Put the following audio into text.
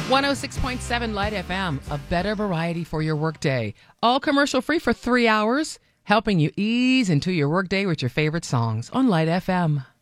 106.7 Light FM, a better variety for your workday. All commercial free for 3 hours, helping you ease into your workday with your favorite songs on Light FM.